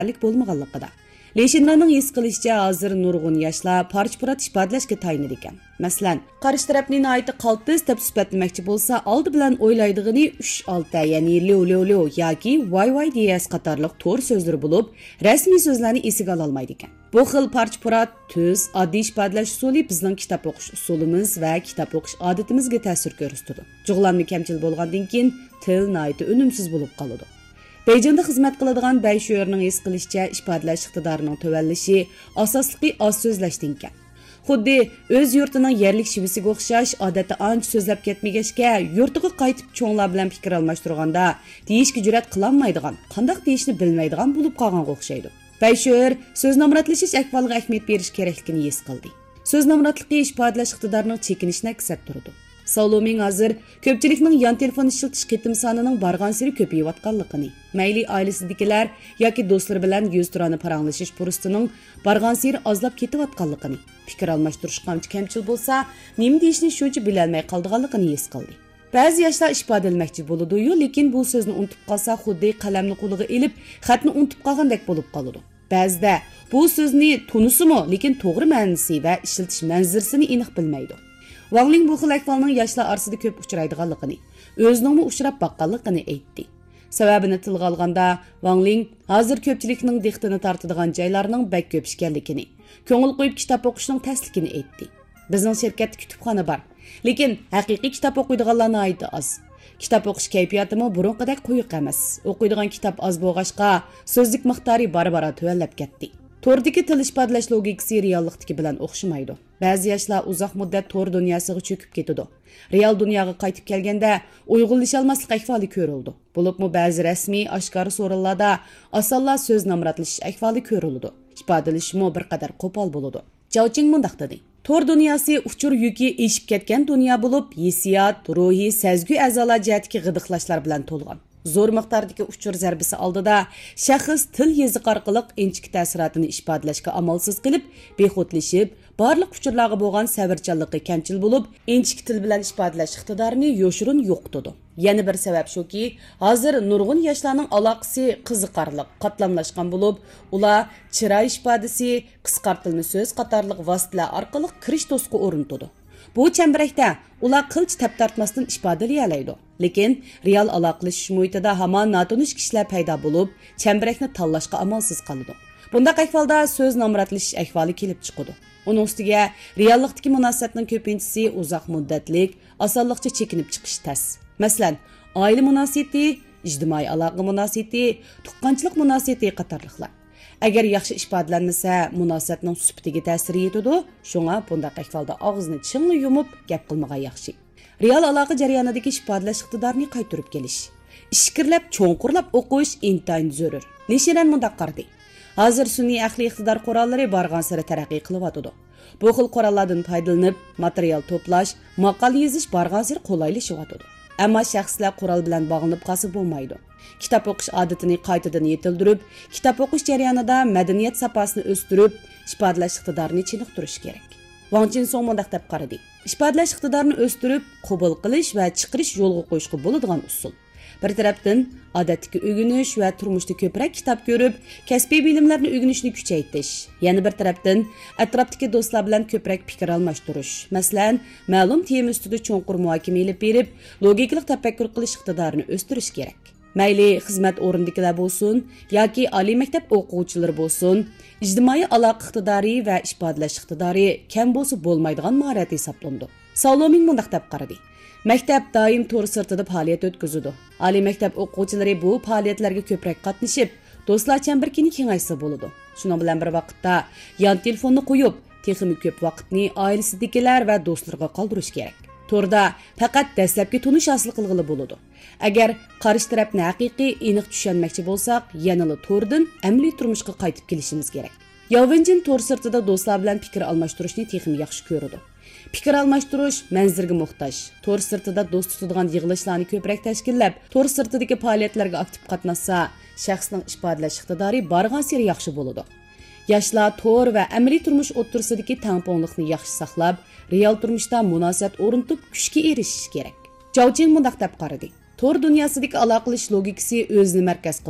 bo'lmaganligida. Leşinlarning his qilishicha hozir nurg'un yoshlar parcha-purat ifodalashga tayinadi ekan. Masalan, qarshi tarafni nihoyatda qaltis deb sifatlamoqchi bo'lsa, oldi bilan o'ylaydig'ini 3-6, ya'ni lo yoki voy deyas qatorliq to'g'ri so'zlar bo'lib, rasmiy so'zlarni esiga ola olmaydi ekan. Bu xil parcha-purat, tuz, oddiy ifodalash usuli bizning kitob o'qish usulimiz va kitob o'qish odatimizga ta'sir ko'rsatadi. Jug'lamni kamchil bo'lgandan keyin til nihoyatda unumsiz bo'lib qoladi. Beyjingda xizmat qiladigan Bayshuerning his qilishicha ifodalash iqtidorining tuvanlishi asosligi oz so'zlashdan ekan. Xuddi o'z yurtining yerlik shivisiga o'xshash odatda ancha so'zlab ketmagachga yurtiga qaytib cho'nglar bilan fikr almashtirganda deyishga jur'at qilolmaydigan, qanday deyishni bilmaydigan bo'lib qolganga o'xshaydi. Bayshuer so'z nomratlashish ahvoliga ahamiyat berish kerakligini his qildi. So'z nomratligi ifodalash iqtidorining chekinishini aksab turdi. Saloming hozir ko'pchilikning yon telefon ishlatish qitim sonining barg'ansiri ko'payayotganligini, mayli oilasidagilar yoki do'stlar bilan yuz turani paranglashish fursatining barg'ansiri ozlab ketayotganligini, fikr almashtirish qancha kamchil bo'lsa, nima deyishni shuncha bilolmay qolganligini his qildi. Ba'zi yoshlar ifodalamoqchi bo'ladi-yu, lekin bu so'zni unutib qolsa, xuddi qalamni qo'liga ilib, xatni unutib qolgandek bo'lib qoladi. Ba'zida bu so'zni tunisimi, lekin to'g'ri ma'nosi va ishlatish manzirisini aniq bilmaydi. Wang Ling bu xil ahvolning yoshlar orasida ko'p uchraydiganligini, o'zining uchrab baqqanligini aytdi. Sababini tilga olganda, Wang Ling hozir ko'pchilikning diqqatini tortadigan joylarning bak ko'p ekanligini, ko'ngil qo'yib kitob o'qishning tasligini aytdi. Bizning shirkatda kutubxona bor, lekin haqiqiy kitob o'qiydiganlar nihoyat oz. Kitob o'qish kayfiyatimi burunqidek quyuq emas. O'qiydigan kitob oz bo'lg'achqa, so'zlik miqdori bora-bora tuvanlab ketdi. Tordagi til ifodalash logikasi reallikdagi bilan o'xshamaydi. Ba'zi yoshlar uzoq muddat tor dunyosiga cho'kib ketadi. Real dunyoga qaytib kelganda uyg'unlasha olmaslik ahvoli ko'rildi. Bo'libmi ba'zi rasmiy oshkor so'rinlarda osonlar so'z nomratlash ahvoli ko'rildi. Ifodalashmi bir qadar qo'pol bo'ladi. Chauching mundaq dedi. Tor dunyosi uchur yuki eshib ketgan dunyo bo'lib, hissiyot, ruhiy, sezgi a'zolar jihatdagi g'idiqlashlar bilan to'lgan. Zo'r miqdordagi uchur zarbisi oldida shaxs til yoziq orqali inchik ta'sirotini ifodalashga amalsiz qilib, bexudlashib, barliq uchurlarga bo'lgan sabrchanligi kamchil bo'lib, inchik til bilan ifodalash iqtidorini yo'shirin yo'qotdi. Yana bir sabab shuki, hozir nurg'un yoshlarning aloqasi qiziqarli, qatlamlashgan bo'lib, ular chiroy ifodasi, qisqartilma so'z qatorliq vositalar orqali kirish to'siqi o'rnatadi. Bu chambarakda ular qilch tap tortmasdan ifodalay oladi. Lekin real aloqalashish muhitida hamon notanish kishilar paydo bo'lib, chambarakni tanlashga amalsiz qoladi. Bunda ahvolda so'z nomratlashish ahvoli kelib chiqadi. Uning ustiga reallikdagi munosabatning ko'pinchisi uzoq muddatlik, osonlikcha chekinib chiqish tas. Masalan, oila munosabati, ijtimoiy aloqa munosabati, tuqqanchilik munosabati qatorliqlar. Agar yaxshi ifodalanmasa, munosabatning sifatiga ta'sir yetadi. Shunga bundaq ahvolda og'izni chingli yumib, gap qilmagan yaxshi. Real aloqa jarayonidagi ifodalash iqtidorini qaytarib kelish, ishkirlab, cho'nqurlab o'qish intayin zarur. Leshiran mundaq qardi. Hozir sun'iy aqliy iqtidor qurollari bargan sari taraqqiy qilyotdi. Bu xil qurollardan foydalanib, material to'plash, maqola yozish bargan sari qulaylashayotdi. Ammo shaxslar qurol bilan bog'lanib qolsa bo'lmaydi. Kitob o'qish odatini qaytadan yetildirib, kitob o'qish jarayonida madaniyat safosini o'stirib, ifodalash iqtidorini chiniqtirish kerak. Wang Jinsong mundaq deb qaradi. Ifodalash iqtidorini o'stirib, qabul qilish va chiqarish yo'lga qo'yishga bo'ladigan usul. Bir tarafdan odatdagi o'rganish va turmushda ko'proq kitob ko'rib, kasbiy bilimlarni o'rganishni kuchaytirish. Yana bir tarafdan atrofdagi do'stlar bilan ko'proq fikr almashtirish. Masalan, ma'lum tema ustida cho'nqur muhokama olib berib, logikalik tafakkur qilish iqtidorini o'stirish kerak. Mayli xizmat o'rindikilar bo'lsin yoki oliy maktab o'quvchilari bo'lsin, ijtimoiy aloqa iqtidori va ifodalash iqtidori kam bo'lsa bo'lmaydigan mahorat hisoblandi. Saloming mundaq deb qaradi. Maktab doim to'r sirtida faoliyat o'tkazadi. Oliy maktab o'quvchilari bu faoliyatlarga ko'proq qatnashib, do'stlar chambarkini kengaysa bo'ladi. Shuning bilan bir vaqtda yon telefonni qo'yib, texnik ko'p vaqtni oilasidagilar va do'stlarga qoldirish kerak. To'rda faqat dastlabki tunish hosil qilg'ili bo'ladi. Agar qarshi tarafni haqiqiy aniq tushunmoqchi bo'lsak, yanada to'rdan amaliy turmushga qaytib kelishimiz kerak. Yovinjin to'r sirtida do'stlar bilan fikr almashtirishni texnik yaxshi ko'radi. Fikr almashtirish manzilga muhtoj. To'r sirtida do'st tutadigan yig'ilishlarni ko'proq tashkillab, to'r sirtidagi faoliyatlarga aktiv qatnashsa, shaxsning ifodalash iqtidori bargan sari yaxshi bo'ladi. Yoshlar to'r va amaliy turmush o'rtasidagi tangpongliqni yaxshi saqlab, real turmushda munosabat o'rnatib kuchga erishish kerak. Chauching mundaq deb qaradi. To'r dunyosidagi aloqalash logikasi o'zini markaz qiladi.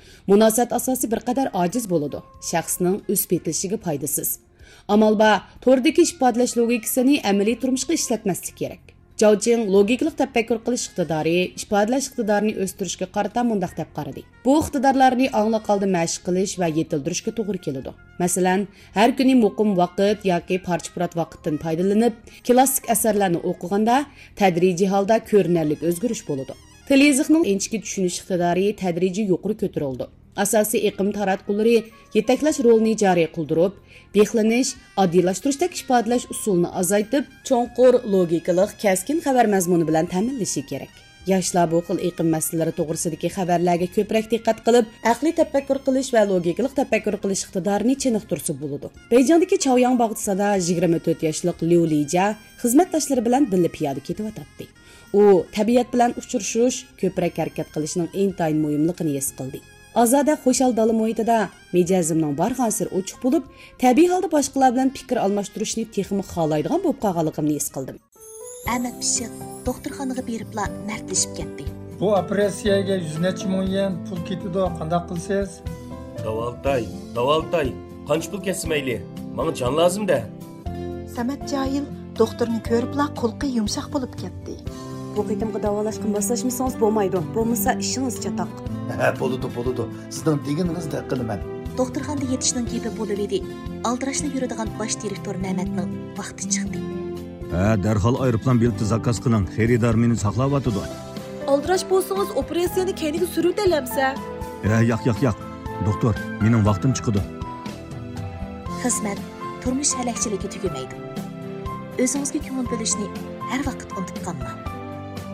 Munosabat asosi bir qadar ojiz bo'ladi. Shaxsning o'sib yetilishiga foydasiz. Amalba tordagi ifodalash logikasini amaliy turmushga ishlatmaslik kerak. Jauching logikalik tafakkur qilish iqtidori, ifodalash iqtidorini o'stirishga qarata mundaq deb qaradi. Bu iqtidorlarni ongli qoldi mashq qilish va yetildirishga to'g'ri keladi. Masalan, har kuni muqim vaqt yoki parcha-purat vaqtdan foydalanib, klassik asarlarni o'qiganda tadrijiy holda ko'rinarli o'zgarish bo'ladi. Til yoziqning inchki tushunish iqtidori tadrijiy yuqori ko'tarildi. Asosiy iqlim taratqullari yetaklash rolini joriy qildirib, behlanish, oddiylashtirish ifodalash usulini azaytib, cho'nqur logikalik, kaskin xabar mazmuni bilan ta'minlashi kerak. Yoshlar bu xil iqlim masalalari to'g'risidagi xabarlarga ko'proq diqqat qilib, aqliy tafakkur qilish va logikalik tafakkur qilish iqtidorini chiniqtirsa bo'ladi. Beijingdagi Chaoyang bog'chisida 24 yoshlik Liu Lija xizmatdoshlari bilan birga piyoda ketayotdi. U tabiat bilan uchrashish, ko'proq harakat qilishning intayin muhimligini his qildi. Azada xo'shal dala muhitida mijozimning barg'ansir ochiq bo'lib, tabiiy holda boshqalar bilan fikr almashtirishni texmi xohlaydigan bo'lib qolganligimni his qildim. Ahmad Pishiq doktorxonaga beribla mardlashib ketdi. Bu operatsiyaga 100 necha ming yen pul ketadi, qanday qilsiz? Davaltay. Qancha pul ketsa mayli? Menga jon lozim-da. Samat Joyil doktorni ko'ribla qulqi yumshoq bo'lib ketdi. Bu qitimga davolashga moslashmasangiz bo'lmaydi. Bo'lmasa ishingiz chatoq. Bo'ladi. Sizning deganingizni qilaman. Doktorxonada yetishning gepi bo'lib edi. Aldirashni yuradigan bosh direktor Mehmetning vaqti chiqdi. Darhol aeroplan bileti zakaz qiling. Xaridor meni saqlayotdi. Aldirash bo'lsangiz operatsiyani keyingi surutalamsa. Yo'q. Doktor, mening vaqtim chiqdi. Xizmat turmush halakchiligi tugamaydi. O'zingizga ko'ngil bo'lishni har vaqt unutib qolmang.